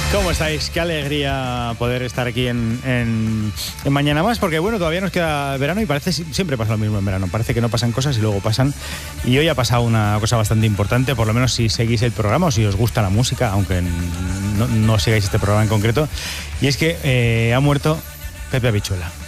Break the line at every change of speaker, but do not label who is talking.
¿Cómo estáis? Qué alegría poder estar aquí en Mañana Más, porque bueno, todavía nos queda verano y parece siempre pasa lo mismo en verano. Parece que no pasan cosas y luego pasan. Y hoy ha pasado una cosa bastante importante, por lo menos si seguís el programa o si os gusta la música, aunque no sigáis este programa en concreto. Y es que ha muerto Pepe Habichuela.